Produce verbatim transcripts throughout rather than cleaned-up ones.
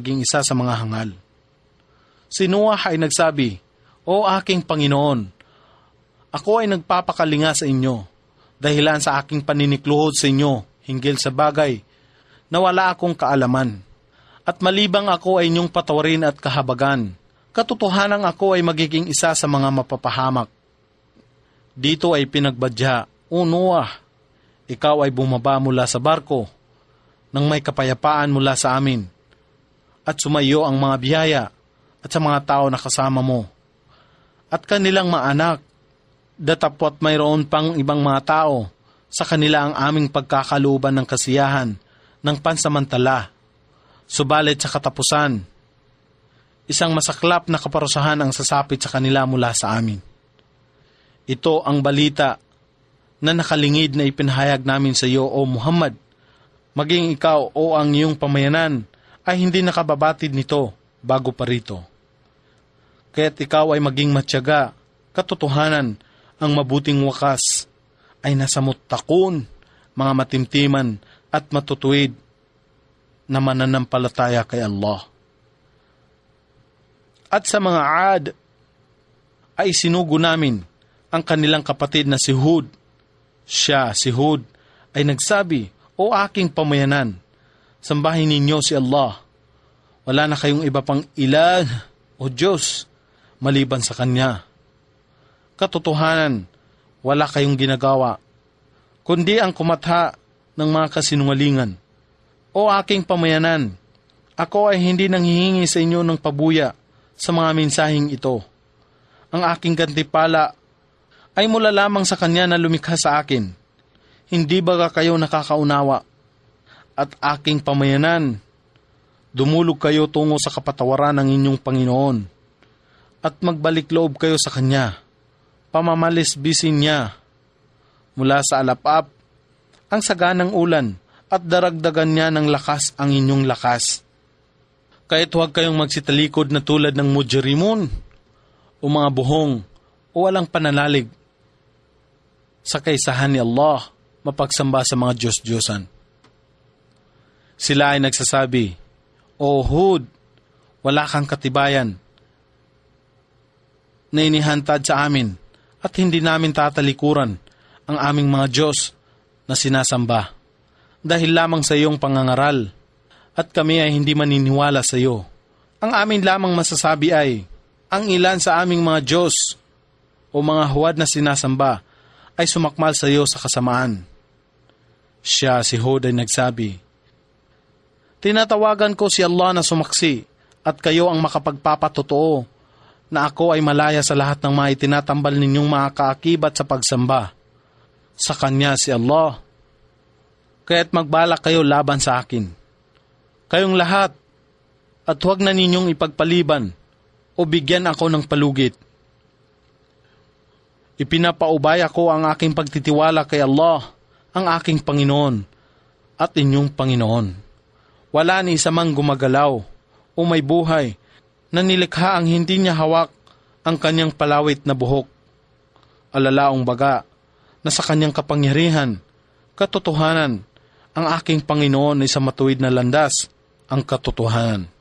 maging isa sa mga hangal. Si Noah ay nagsabi, "O aking Panginoon, ako ay nagpapakalinga sa inyo, dahilan sa aking paninikluhod sa inyo hinggil sa bagay na wala akong kaalaman. At malibang ako ay inyong patawarin at kahabagan, katotohanan ako ay magiging isa sa mga mapapahamak." Dito ay pinagbadya, "O Noah, ikaw ay bumaba mula sa barko nang may kapayapaan mula sa amin, at sumayo ang mga biyaya at sa mga tao na kasama mo, at kanilang mga anak, datapwat mayroon pang ibang mga tao sa kanila ang aming pagkakalooban ng kasiyahan ng pansamantala. Subalit sa katapusan, isang masaklap na kaparusahan ang sasapit sa kanila mula sa amin. Ito ang balita na nakalingid na ipinahayag namin sa iyo, O Muhammad. Maging ikaw o ang iyong pamayanan ay hindi nakababatid nito bago pa rito. Kaya't ikaw ay maging matyaga, katotohanan, ang mabuting wakas ay nasa muttaqun, mga matimtiman at matutuwid na mananampalataya kay Allah." At sa mga Ad ay sinugo namin ang kanilang kapatid na si Hud. Siya, si Hud, ay nagsabi, "O aking pamayanan, sambahin ninyo si Allah. Wala na kayong iba pang ilah o Diyos maliban sa Kanya. Katotohanan, wala kayong ginagawa, kundi ang kumatha ng mga kasinungalingan. O aking pamayanan, ako ay hindi nanghihingi sa inyo ng pabuya sa mga mensaheng ito. Ang aking gantipala ay mula lamang sa Kanya na lumikha sa akin. Hindi ba kayo nakakaunawa? At aking pamayanan, dumulog kayo tungo sa kapatawaran ng inyong Panginoon at magbalik loob kayo sa Kanya. Pamamalisbisin niya mula sa alapap ang saganang ulan at daragdagan niya ng lakas ang inyong lakas. Kahit huwag kayong magsitalikod na tulad ng mujrimun o mga buhong o walang pananalig sa kaisahan ni Allah, mapagsamba sa mga Diyos-Diyosan." Sila ay nagsasabi, "O Hud, wala kang katibayan na inihantad sa amin at hindi namin tatalikuran ang aming mga Diyos na sinasamba dahil lamang sa iyong pangangaral, at kami ay hindi maniniwala sa iyo. Ang amin lamang masasabi ay, ang ilan sa aming mga Diyos o mga huwad na sinasamba ay sumakmal sa iyo sa kasamaan." Siya, si Hud, ay nagsabi, "Tinatawagan ko si Allah na sumaksi at kayo ang makapagpapatotoo na ako ay malaya sa lahat ng mga itinatambal ninyong mga kaakibat sa pagsamba sa Kanya, si Allah. Kaya't magbalak kayo laban sa akin, kayong lahat, at huwag na ninyong ipagpaliban o bigyan ako ng palugit. Ipinapaubaya ko ang aking pagtitiwala kay Allah, ang aking Panginoon at inyong Panginoon. Wala ni isa mang gumagalaw o may buhay na nilikha ang hindi niya hawak ang kanyang palawit na buhok. Alalaong baga na sa kanyang kapangyarihan, katotohanan, ang aking Panginoon ay sa matuwid na landas, ang katotohanan.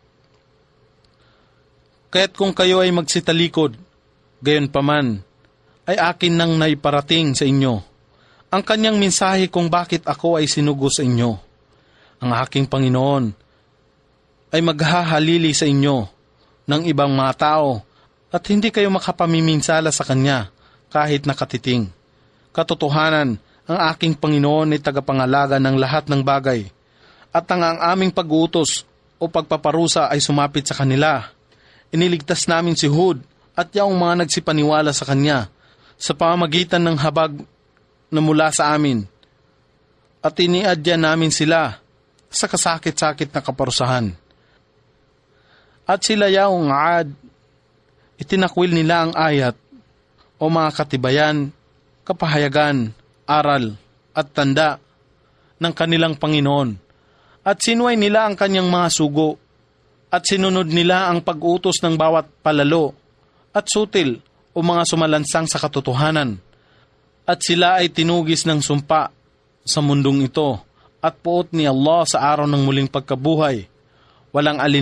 Kaya't kung kayo ay magsitalikod, gayon paman, ay akin nang naiparating sa inyo ang kanyang mensahe kung bakit ako ay sinugo sa inyo. Ang aking Panginoon ay maghahalili sa inyo ng ibang mga tao at hindi kayo makapamiminsala sa Kanya kahit nakatiting. Katotohanan, ang aking Panginoon ay tagapangalaga ng lahat ng bagay, at ang ang aming pag-uutos o pagpaparusa ay sumapit sa kanila. Iniligtas namin si Hud at yaong mga nagsipaniwala sa Kanya sa pamamagitan ng habag na mula sa amin, at iniadya namin sila sa kasakit-sakit na kaparusahan. At sila yaong Ad, itinakwil nila ang ayat o mga katibayan, kapahayagan, aral at tanda ng kanilang Panginoon, at sinuway nila ang kanyang mga sugo, at sinunod nila ang pag-utos ng bawat palalo at sutil o mga sumalansang sa katotohanan. At sila ay tinugis ng sumpa sa mundong ito at puot ni Allah sa araw ng muling pagkabuhay. Walang alin